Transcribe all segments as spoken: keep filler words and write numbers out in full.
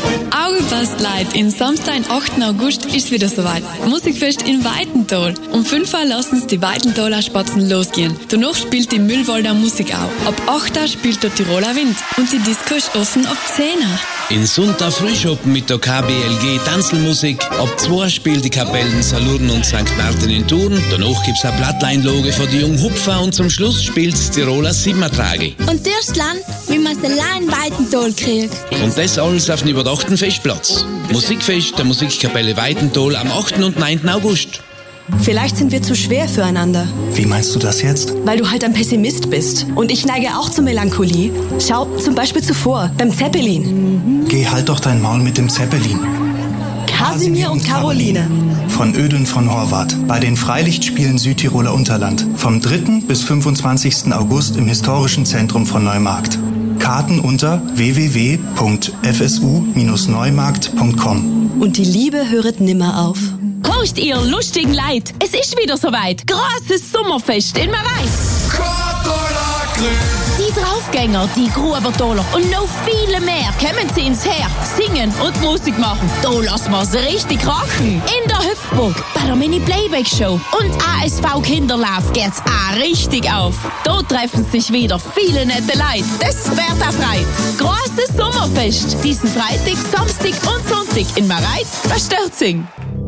Augenfasst Leute, in Samstag, am achten August ist es wieder soweit. Musikfest in Weitental. Um fünf Uhr lassen die Weitentaler Spatzen losgehen. Danach spielt die Müllwalder Musik auch. Ab acht Uhr spielt der Tiroler Wind. Und die Disco ist offen ab zehn Uhr. In Sunter Frühschoppen mit der K B L G Tanzelmusik. Ab zwei Uhr spielt die Kapellen Salurden und Sankt Martin in Thurn. Danach gibt's eine Plattleinloge für die Junghupfer und zum Schluss spielt's Tiroler Siebentragel. Und erst dann, wie man es allein in Weitental kriegt. Und das alles auf dem überdachten Festplatz. Musikfest der Musikkapelle Weitental am achten und neunten August. Vielleicht sind wir zu schwer füreinander. Wie meinst du das jetzt? Weil du halt ein Pessimist bist. Und ich neige auch zur Melancholie. Schau zum Beispiel zuvor, beim Zeppelin. Geh halt doch dein Maul mit dem Zeppelin. Kasimir und Caroline. Von Ödön von Horvath bei den Freilichtspielen Südtiroler Unterland. Vom dritten bis fünfundzwanzigsten August im historischen Zentrum von Neumarkt. Karten unter w w w punkt f s u Bindestrich neumarkt punkt com. Und die Liebe höret nimmer auf. Horcht ihr lustigen Leid, es ist wieder soweit. Großes Sommerfest in Marais. Die Draufgänger, die Grubertaler und noch viele mehr kommen sie ins Her, singen und Musik machen. Da lassen wir sie richtig krachen. In der Hüpfburg, bei der Mini-Playback-Show und A S V Kinderlauf geht's auch richtig auf. Da treffen sich wieder viele nette Leute. Das wird auch freit. Großes Sommerfest, diesen Freitag, Samstag und Sonntag in Marais bei Stürzing.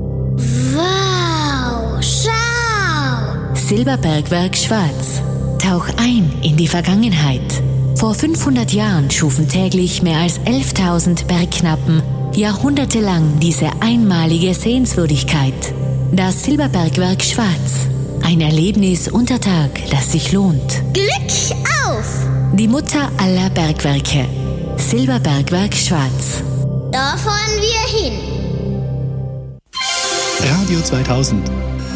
Wow, schau! Silberbergwerk Schwarz. Tauch ein in die Vergangenheit. Vor fünfhundert Jahren schufen täglich mehr als elftausend Bergknappen jahrhundertelang diese einmalige Sehenswürdigkeit. Das Silberbergwerk Schwarz. Ein Erlebnis unter Tag, das sich lohnt. Glück auf! Die Mutter aller Bergwerke. Silberbergwerk Schwarz. Da fahren wir hin. Radio zweitausend.